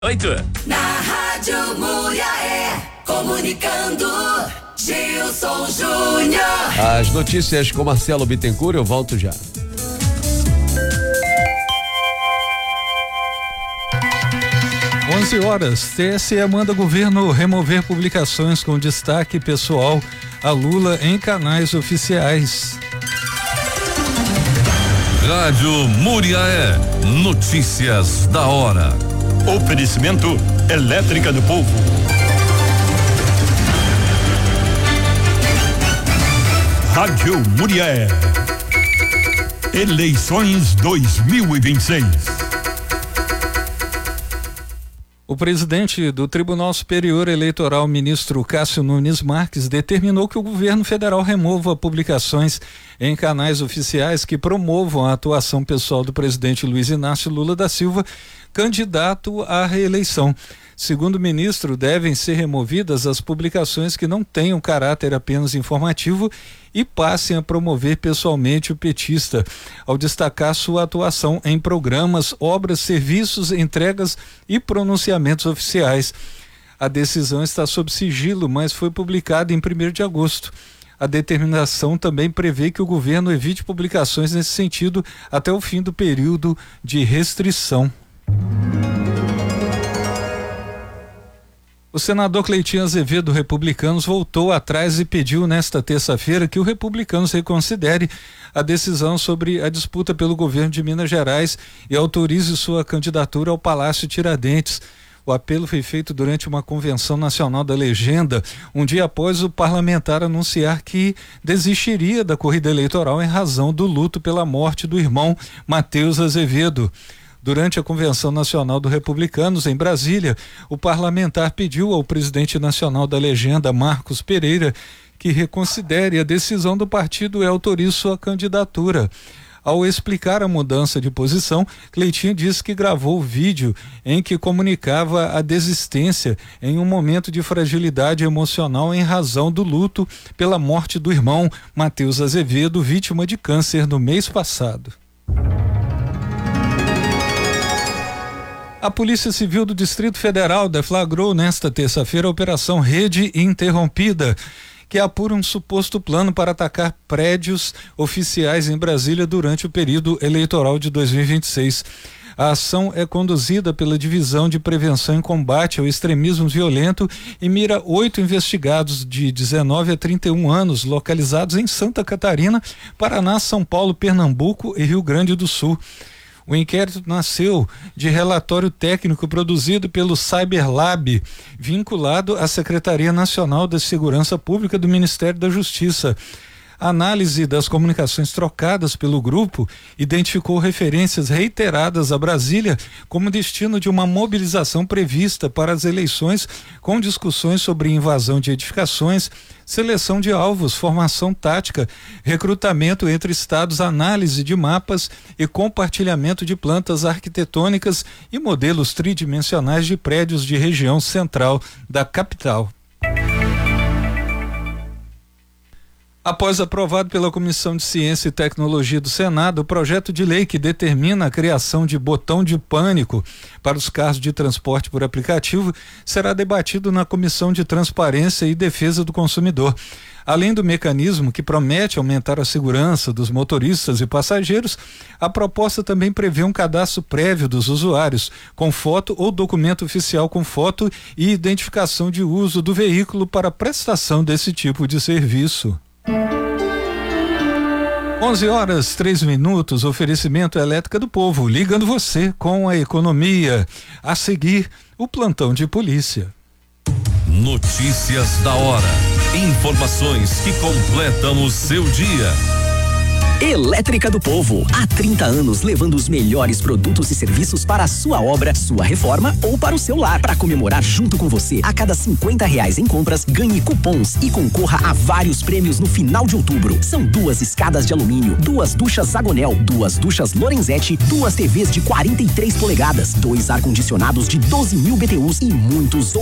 8. Na Rádio Muriaé, comunicando, Gilson Júnior. As notícias com Marcelo Bittencourt, eu volto já. (11h). TSE manda governo remover publicações com destaque pessoal a Lula em canais oficiais. Rádio Muriaé, notícias da hora. Oferecimento Elétrica do Povo. Rádio Muriaé. Eleições 2026. O presidente do Tribunal Superior Eleitoral, ministro Cássio Nunes Marques, determinou que o governo federal remova publicações em canais oficiais que promovam a atuação pessoal do presidente Luiz Inácio Lula da Silva, candidato à reeleição. Segundo o ministro, devem ser removidas as publicações que não tenham caráter apenas informativo e passem a promover pessoalmente o petista, ao destacar sua atuação em programas, obras, serviços, entregas e pronunciamentos oficiais. A decisão está sob sigilo, mas foi publicada em 1º de agosto. A determinação também prevê que o governo evite publicações nesse sentido até o fim do período de restrição. O senador Cleitinho Azevedo, Republicanos, voltou atrás e pediu nesta terça-feira que o Republicanos reconsidere a decisão sobre a disputa pelo governo de Minas Gerais e autorize sua candidatura ao Palácio Tiradentes. O apelo foi feito durante uma convenção nacional da legenda, um dia após o parlamentar anunciar que desistiria da corrida eleitoral em razão do luto pela morte do irmão Matheus Azevedo. Durante a Convenção Nacional do Republicanos, em Brasília, o parlamentar pediu ao presidente nacional da legenda, Marcos Pereira, que reconsidere a decisão do partido e autorize sua candidatura. Ao explicar a mudança de posição, Cleitinho disse que gravou o vídeo em que comunicava a desistência em um momento de fragilidade emocional em razão do luto pela morte do irmão, Matheus Azevedo, vítima de câncer no mês passado. A Polícia Civil do Distrito Federal deflagrou nesta terça-feira a Operação Rede Interrompida, que apura um suposto plano para atacar prédios oficiais em Brasília durante o período eleitoral de 2026. A ação é conduzida pela Divisão de Prevenção e Combate ao Extremismo Violento e mira 8 investigados de 19 a 31 anos, localizados em Santa Catarina, Paraná, São Paulo, Pernambuco e Rio Grande do Sul. O inquérito nasceu de relatório técnico produzido pelo Cyberlab, vinculado à Secretaria Nacional da Segurança Pública do Ministério da Justiça. A análise das comunicações trocadas pelo grupo identificou referências reiteradas a Brasília como destino de uma mobilização prevista para as eleições, com discussões sobre invasão de edificações, seleção de alvos, formação tática, recrutamento entre estados, análise de mapas e compartilhamento de plantas arquitetônicas e modelos tridimensionais de prédios de região central da capital. Após aprovado pela Comissão de Ciência e Tecnologia do Senado, o projeto de lei que determina a criação de botão de pânico para os carros de transporte por aplicativo será debatido na Comissão de Transparência e Defesa do Consumidor. Além do mecanismo que promete aumentar a segurança dos motoristas e passageiros, a proposta também prevê um cadastro prévio dos usuários, com foto ou documento oficial com foto e identificação de uso do veículo para prestação desse tipo de serviço. 11h03, oferecimento Elétrica do Povo, ligando você com a economia. A seguir, o plantão de polícia. Notícias da hora. Informações que completam o seu dia. Elétrica do Povo, há 30 anos levando os melhores produtos e serviços para a sua obra, sua reforma ou para o seu lar. Para comemorar junto com você, a cada R$50 em compras, ganhe cupons e concorra a vários prêmios no final de outubro. São 2 escadas de alumínio, 2 duchas Zagonel, 2 duchas Lorenzetti, 2 TVs de 43 polegadas, 2 ar-condicionados de 12.000 BTUs e muitos outros